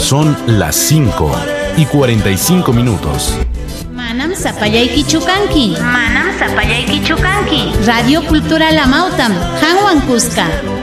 Son las 5:45. Manam sapallayki chukanki. Manam sapallayki chukanki. Radio Cultural Amautam, Hanwan Cusca.